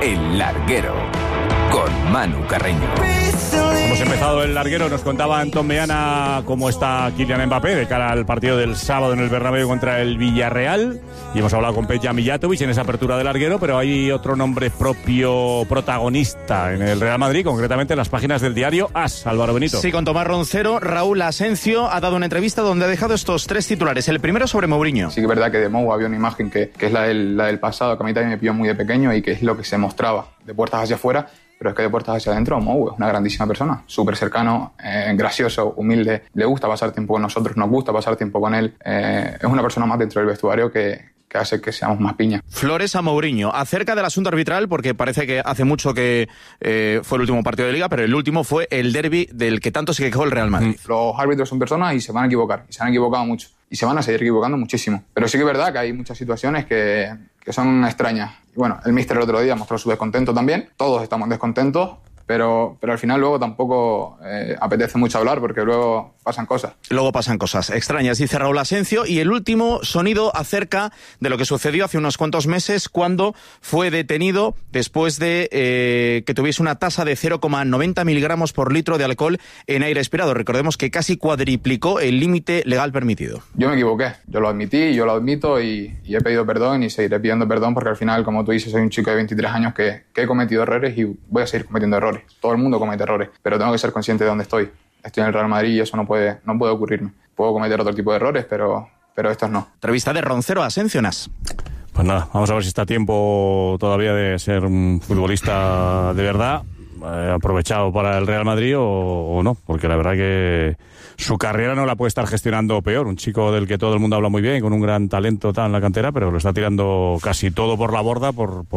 El Larguero, con Manu Carreño. Hemos empezado el larguero, nos contaba Antón Meana cómo está Kylian Mbappé de cara al partido del sábado en el Bernabéu contra el Villarreal, y hemos hablado con Peja Mijatovic en esa apertura del larguero, pero hay otro nombre propio protagonista en el Real Madrid, concretamente en las páginas del diario AS, Álvaro Benito. Sí, con Tomás Roncero, Raúl Asencio ha dado una entrevista donde ha dejado estos 3 titulares. El primero sobre Mourinho. Sí que es verdad que de Mou había una imagen que es la del pasado, que a mí también me pilló muy de pequeño y que es lo que se mostraba de puertas hacia afuera. Pero es que de puertas hacia adentro, Mou es una grandísima persona, súper cercano, gracioso, humilde, le gusta pasar tiempo con nosotros, nos gusta pasar tiempo con él. Es una persona más dentro del vestuario que hace que seamos más piña. Flores a Mourinho, acerca del asunto arbitral, porque parece que hace mucho que fue el último partido de Liga, pero el último fue el derbi del que tanto se quejó el Real Madrid. Los árbitros son personas y se van a equivocar, y se han equivocado mucho, y se van a seguir equivocando muchísimo. Pero sí que es verdad que hay muchas situaciones que son extrañas. Y bueno, el míster el otro día mostró su descontento también, todos estamos descontentos, pero al final luego tampoco apetece mucho hablar porque luego pasan cosas. Luego pasan cosas extrañas, dice Raúl Asencio. Y el último sonido acerca de lo que sucedió hace unos cuantos meses cuando fue detenido después de que tuviese una tasa de 0,90 miligramos por litro de alcohol en aire expirado. Recordemos que casi cuadriplicó el límite legal permitido. Yo me equivoqué, yo lo admití, yo lo admito y he pedido perdón y seguiré pidiendo perdón porque al final, como tú dices, soy un chico de 23 años que he cometido errores y voy a seguir cometiendo errores. Todo el mundo comete errores, pero tengo que ser consciente de dónde estoy. Estoy en el Real Madrid y eso no puede ocurrirme. Puedo cometer otro tipo de errores, pero estos no. Entrevista de Roncero a Asencio Nas. Pues nada, vamos a ver si está a tiempo todavía de ser un futbolista de verdad, aprovechado para el Real Madrid o no, porque la verdad que su carrera no la puede estar gestionando peor. Un chico del que todo el mundo habla muy bien, con un gran talento en la cantera, pero lo está tirando casi todo por la borda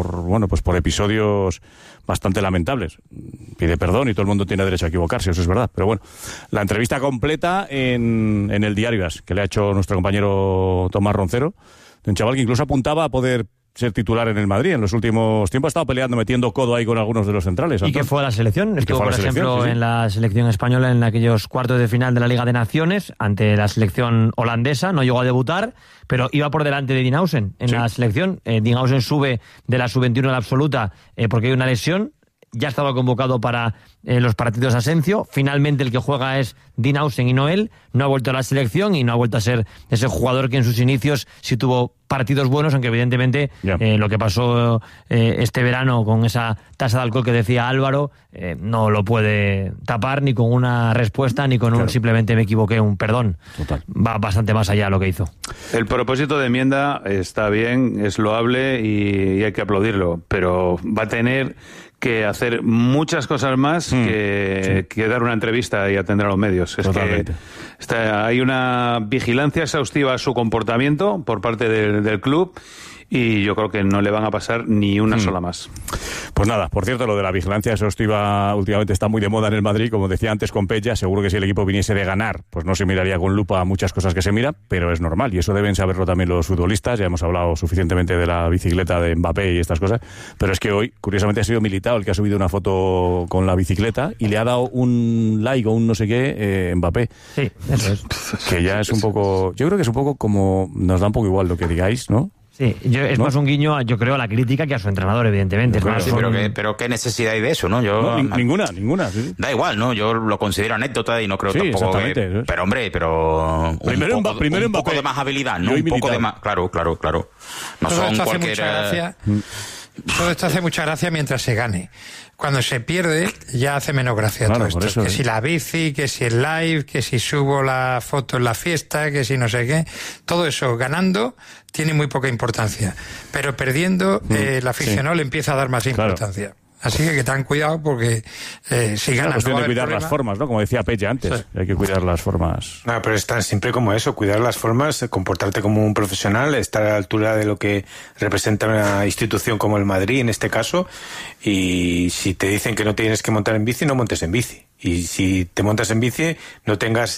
por episodios bastante lamentables. Pide perdón y todo el mundo tiene derecho a equivocarse, eso es verdad. Pero bueno, la entrevista completa en el diario AS, que le ha hecho nuestro compañero Tomás Roncero, de un chaval que incluso apuntaba a poder ser titular en el Madrid. En los últimos tiempos ha estado peleando, metiendo codo ahí con algunos de los centrales. ¿Y que fue a la selección? Estuvo, por ejemplo, en la selección española en aquellos cuartos de final de la Liga de Naciones, ante la selección holandesa. No llegó a debutar, pero iba por delante de Dinhausen en la selección. Dinhausen sube de la sub-21 a la absoluta porque hay una lesión. Ya estaba convocado para los partidos Asencio. Finalmente el que juega es Dinhausen y no él. No ha vuelto a la selección y no ha vuelto a ser ese jugador que en sus inicios sí tuvo partidos buenos, aunque evidentemente lo que pasó este verano con esa tasa de alcohol que decía Álvaro no lo puede tapar ni con una respuesta ni con un simplemente me equivoqué, un perdón. Total. Va bastante más allá lo que hizo. El propósito de enmienda está bien, es loable y hay que aplaudirlo, pero va a tener que hacer muchas cosas más que dar una entrevista y atender a los medios. Es que hay una vigilancia exhaustiva a su comportamiento por parte del club y yo creo que no le van a pasar ni una sola más. Pues nada, por cierto, lo de la vigilancia exhaustiva últimamente está muy de moda en el Madrid, como decía antes con Peja. Seguro que si el equipo viniese de ganar, pues no se miraría con lupa muchas cosas que se mira, pero es normal y eso deben saberlo también los futbolistas. Ya hemos hablado suficientemente de la bicicleta de Mbappé y estas cosas, pero es que hoy, curiosamente, ha sido Militao el que ha subido una foto con la bicicleta y le ha dado un like o un no sé qué Mbappé. Sí, eso es. Que ya es un poco, yo creo que es un poco como, nos da un poco igual lo que digáis, ¿no? Sí, es más un guiño, yo creo, a la crítica que a su entrenador, evidentemente. Claro, sí, pero ¿qué necesidad hay de eso, no? Ninguna. Sí. Da igual, ¿no? Yo lo considero anécdota y no creo tampoco que... Pero, hombre, primero un poco de más habilidad, ¿no? Un poco de más... Claro. No son cualquier... Todo esto hace mucha gracia mientras se gane. Cuando se pierde, ya hace menos gracia todo esto. Que si la bici, que si el live, que si subo la foto en la fiesta, que si no sé qué. Todo eso, ganando, tiene muy poca importancia. Pero perdiendo, el aficionado le empieza a dar más importancia. Así que tengan cuidado porque si ganan... Es cuestión de cuidar las formas, ¿no? Como decía Peja antes, hay que cuidar las formas. No, pero es tan simple como eso, cuidar las formas, comportarte como un profesional, estar a la altura de lo que representa una institución como el Madrid, en este caso, y si te dicen que no tienes que montar en bici, no montes en bici. Y si te montas en bici, no tengas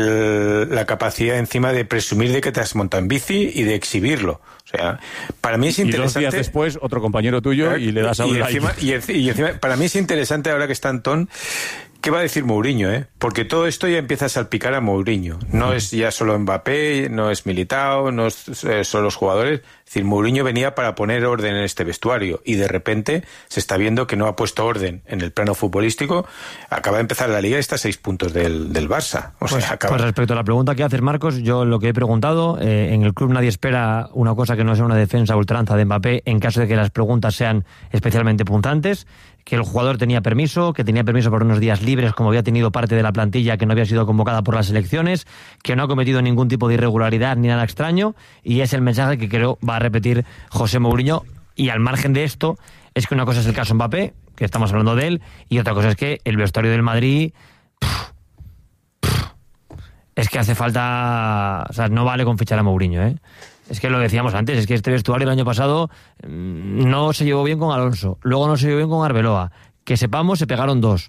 la capacidad encima de presumir de que te has montado en bici y de exhibirlo. O sea, para mí es interesante... Y 2 días después, otro compañero tuyo y le das a un like. Y encima, para mí es interesante, ahora que está Antón, ¿qué va a decir Mourinho, Porque todo esto ya empieza a salpicar a Mourinho. No es ya solo Mbappé, no es Militao, no es solo los jugadores. Es Es decir, Mourinho venía para poner orden en este vestuario y de repente se está viendo que no ha puesto orden en el plano futbolístico. Acaba de empezar la Liga y está a 6 puntos del Barça. Pues respecto a la pregunta que haces, Marcos, yo lo que he preguntado, en el club nadie espera una cosa que no sea una defensa a ultranza de Mbappé en caso de que las preguntas sean especialmente punzantes, que el jugador tenía permiso, que tenía permiso por unos días libres como había tenido parte de la plantilla que no había sido convocada por las selecciones, que no ha cometido ningún tipo de irregularidad ni nada extraño, y es el mensaje que creo va a repetir José Mourinho. Y al margen de esto, es que una cosa es el caso Mbappé, que estamos hablando de él, y otra cosa es que el vestuario del Madrid es que hace falta, o sea, no vale con fichar a Mourinho, ¿eh? Es que lo decíamos antes, es que este vestuario el año pasado no se llevó bien con Alonso, luego no se llevó bien con Arbeloa, que sepamos se pegaron 2.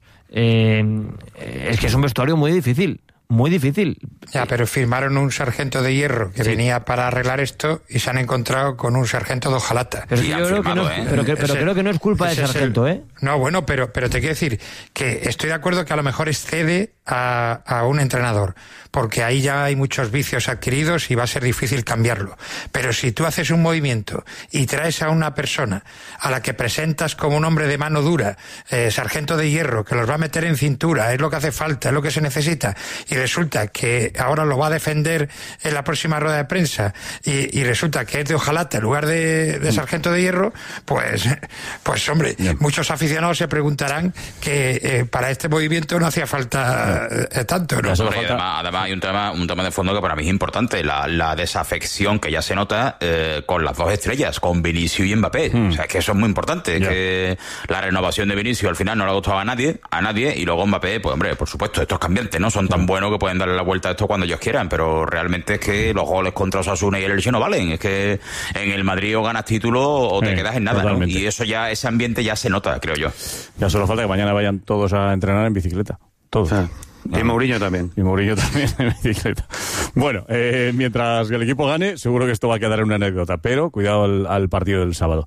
Es que es un vestuario muy difícil. Muy difícil. Ya, pero firmaron un sargento de hierro que venía para arreglar esto y se han encontrado con un sargento de hojalata. Pero, yo creo que no, pero creo que no es culpa del sargento, ¿eh? No, bueno, pero te quiero decir que estoy de acuerdo que a lo mejor excede a un entrenador, porque ahí ya hay muchos vicios adquiridos y va a ser difícil cambiarlo. Pero si tú haces un movimiento y traes a una persona a la que presentas como un hombre de mano dura, sargento de hierro, que los va a meter en cintura, es lo que hace falta, es lo que se necesita, y resulta que ahora lo va a defender en la próxima rueda de prensa y resulta que es de hojalata en lugar de sargento de hierro, pues hombre, muchos aficionados se preguntarán que para este movimiento no hacía falta tanto, ¿no? Además hay un tema de fondo que para mí es importante, la desafección que ya se nota con las 2 estrellas, con Vinicius y Mbappé. O sea, que eso es muy importante, que la renovación de Vinicius al final no le ha gustado a nadie, y luego Mbappé, pues hombre, por supuesto, estos cambiantes no son tan buenos que pueden darle la vuelta a esto cuando ellos quieran, pero realmente es que los goles contra Osasuna y el Elche no valen, es que en el Madrid o ganas título o te quedas en nada, ¿no? Y eso ya, ese ambiente ya se nota, creo yo. Ya solo falta que mañana vayan todos a entrenar en bicicleta. Todos. Y Mourinho también. Y Mourinho también en bicicleta. Bueno, mientras el equipo gane, seguro que esto va a quedar en una anécdota, pero cuidado al partido del sábado.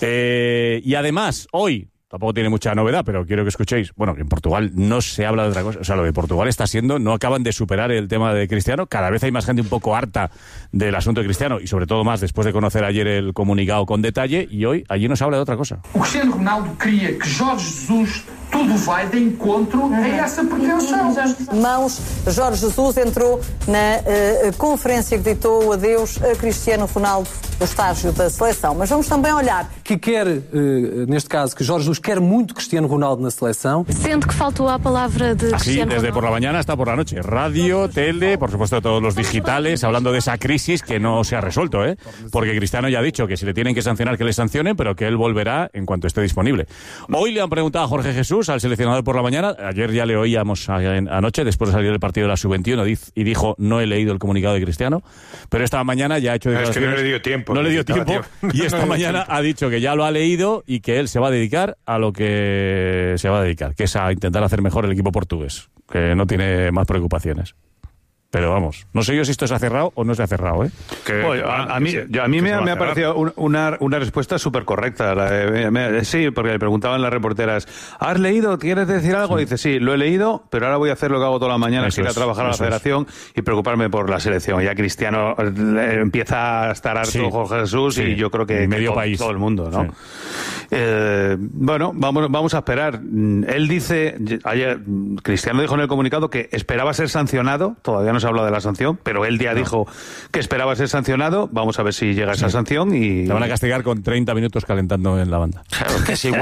Y además, hoy, tampoco tiene mucha novedad, pero quiero que escuchéis, bueno, que en Portugal no se habla de otra cosa, o sea, lo de Portugal está siendo, no acaban de superar el tema de Cristiano, cada vez hay más gente un poco harta del asunto de Cristiano, y sobre todo más después de conocer ayer el comunicado con detalle, y hoy allí no se habla de otra cosa. O Cristiano Ronaldo queria que Jorge Jesus tudo vai de encontro a essa pretensão. Mãos, Jorge Jesus entrou na conferência que ditou o adeus a Cristiano Ronaldo do estágio da seleção. Mas vamos também olhar que quer, neste caso, que Jorge Jesus quer muito Cristiano Ronaldo na seleção. Sendo que faltou a palavra de Así, Cristiano desde Ronaldo. por la mañana hasta por la noche. Radio, tele, por supuesto todos los digitales, hablando de esa crisis que no se ha resuelto, ¿eh? Porque Cristiano ya ha dicho que si le tienen que sancionar, que le sancionen, pero que él volverá en cuanto esté disponible. Hoy le han preguntado a Jorge Jesús, al seleccionador por la mañana, ayer ya le oíamos anoche, después de salir del partido de la Sub-21, y dijo, no he leído el comunicado de Cristiano, pero esta mañana ya ha hecho declaraciones. Es que no le dio tiempo. No le dio tiempo, y esta mañana ha dicho que ya lo ha leído y que él se va a dedicar a lo que se va a dedicar, que es a intentar hacer mejor el equipo portugués, que no tiene más preocupaciones. Pero vamos, no sé yo si esto se ha cerrado o no se ha cerrado, ¿eh? A mí me ha parecido una respuesta súper correcta. Sí, porque le preguntaban las reporteras, ¿has leído? ¿Quieres decir algo? Y dice, sí, lo he leído, pero ahora voy a hacer lo que hago toda la mañana, que ir a trabajar a la federación y preocuparme por la selección. Ya Cristiano empieza a estar harto, Jorge Jesús, y yo creo que medio país. Todo el mundo, ¿no? Sí. Bueno, vamos a esperar. Él dice, ayer Cristiano dijo en el comunicado que esperaba ser sancionado, todavía no se habla de la sanción, pero él ya dijo que esperaba ser sancionado. Vamos a ver si llega esa sanción y... Le van a castigar con 30 minutos calentando en la banda. Claro, que si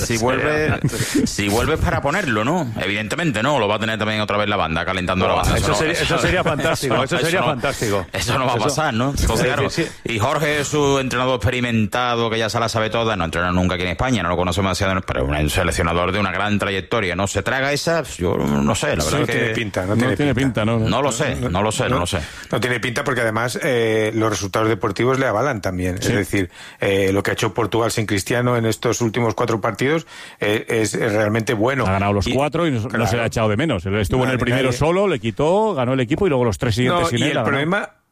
vuelves para ponerlo, ¿no? Evidentemente, ¿no? Lo va a tener también otra vez la banda, calentando la banda. Eso sería fantástico, eso sería fantástico. Eso no va a pasar, ¿no? Entonces, claro, y Jorge es su entrenador experimentado, que ya se la sabe toda, no entrena nunca aquí en España, no lo conoce demasiado, pero un seleccionador de una gran trayectoria, ¿no? Se traga esa, yo no sé, la verdad no que... tiene pinta, no tiene pinta. No lo sé. No lo sé. No tiene pinta porque además los resultados deportivos le avalan también. Sí. Es decir, lo que ha hecho Portugal sin Cristiano en estos últimos 4 partidos es realmente bueno. Ha ganado los 4 y no se le ha echado de menos. Él estuvo en el primero solo, le quitó, ganó el equipo y luego los 3 siguientes sin él.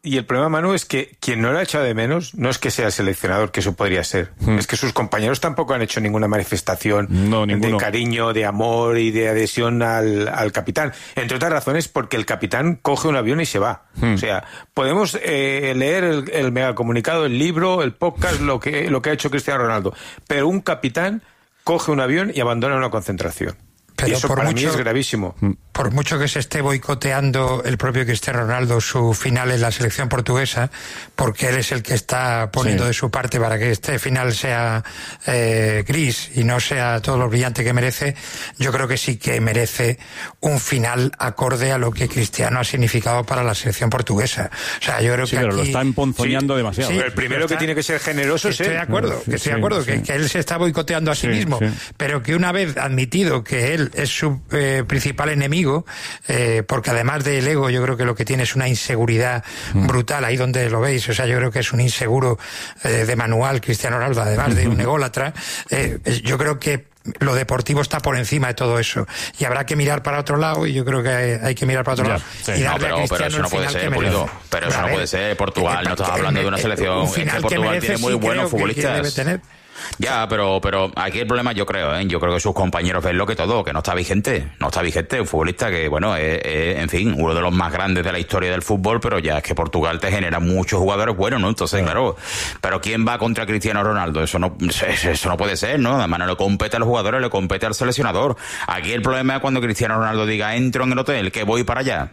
Y el problema, Manu, es que quien no lo ha echado de menos no es que sea el seleccionador, que eso podría ser. Es que sus compañeros tampoco han hecho ninguna manifestación de cariño, de amor y de adhesión al capitán. Entre otras razones porque el capitán coge un avión y se va. O sea, podemos leer el megacomunicado, el libro, el podcast, lo que ha hecho Cristiano Ronaldo. Pero un capitán coge un avión y abandona una concentración. Pero y eso para mí es gravísimo. Por mucho que se esté boicoteando el propio Cristiano Ronaldo su final en la selección portuguesa, porque él es el que está poniendo de su parte para que este final sea gris y no sea todo lo brillante que merece, yo creo que sí que merece un final acorde a lo que Cristiano ha significado para la selección portuguesa. O sea, yo creo que pero aquí... lo está emponzoñando demasiado. Sí, el primero que tiene que ser generoso es él. Estoy de acuerdo, que él se está boicoteando a sí mismo, pero que una vez admitido que él es su principal enemigo, porque además del ego yo creo que lo que tiene es una inseguridad brutal, ahí donde lo veis, o sea, yo creo que es un inseguro de manual Cristiano Ronaldo, además de un ególatra. Yo creo que lo deportivo está por encima de todo eso y habrá que mirar para otro lado, y yo creo que hay que mirar para otro lado y darle a Cristiano eso no puede ser, Pulido, pero eso no puede ser. Portugal, no estás hablando de una selección, es que Portugal tiene muy buenos futbolistas. Ya, pero aquí el problema yo creo que sus compañeros ven lo que todo, que no está vigente, un futbolista que, bueno, en fin, uno de los más grandes de la historia del fútbol, pero ya es que Portugal te genera muchos jugadores buenos, ¿no? Entonces, claro, pero ¿quién va contra Cristiano Ronaldo? Eso no puede ser, ¿no? Además no le compete a los jugadores, le compete al seleccionador. Aquí el problema es cuando Cristiano Ronaldo diga, entro en el hotel, que voy para allá,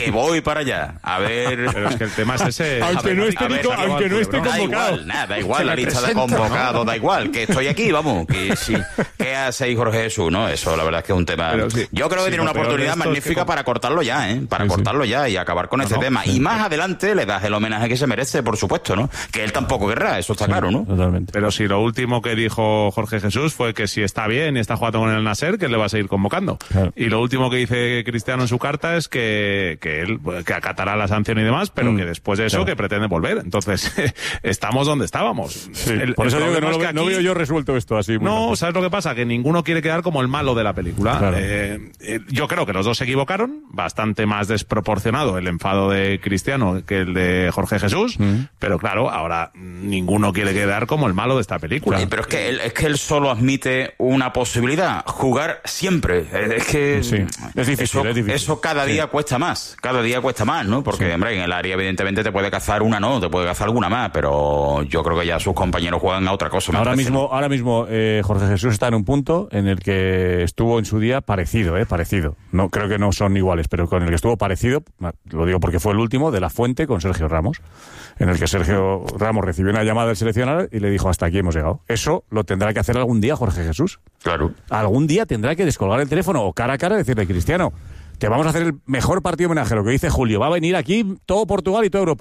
a ver... Pero es que el tema es ese... aunque no esté convocado. Da igual la lista de convocados, da igual, que estoy aquí, vamos, que sí. ¿Qué hace ahí Jorge Jesús, no? Eso la verdad es que es un tema... Yo creo que tiene una oportunidad magnífica para cortarlo ya, para cortarlo ya y acabar con este tema. Y más adelante le das el homenaje que se merece, por supuesto, ¿no? Que él tampoco querrá, eso está claro, ¿no? Totalmente. Pero si lo último que dijo Jorge Jesús fue que si está bien y está jugando con el Nasser, que él le va a seguir convocando. Claro. Y lo último que dice Cristiano en su carta es que él que acatará la sanción y demás, pero que después de eso que pretende volver. Entonces, estamos donde estábamos. Por eso digo que no veo yo resuelto esto así. No, ¿sabes lo que pasa? Que ninguno quiere quedar como el malo de la película. Claro. Yo creo que los dos se equivocaron, bastante más desproporcionado el enfado de Cristiano que el de Jorge Jesús, pero claro, ahora ninguno quiere quedar como el malo de esta película. Pero es que él solo admite una posibilidad, jugar siempre. Es que es difícil. Eso cada día cuesta más, ¿no? Porque, hombre, en el área evidentemente te puede cazar una, no, te puede cazar alguna más, pero yo creo que ya sus compañeros juegan a otra cosa. Ahora mismo Jorge Jesús está en un punto en el que estuvo en su día parecido. No, creo que no son iguales, pero con el que estuvo parecido, lo digo porque fue el último, de La Fuente con Sergio Ramos, en el que Sergio Ramos recibió una llamada del seleccionador y le dijo, hasta aquí hemos llegado. Eso lo tendrá que hacer algún día Jorge Jesús. Claro. Algún día tendrá que descolgar el teléfono o cara a cara y decirle, Cristiano, te vamos a hacer el mejor partido homenaje, lo que dice Julio, va a venir aquí todo Portugal y toda Europa.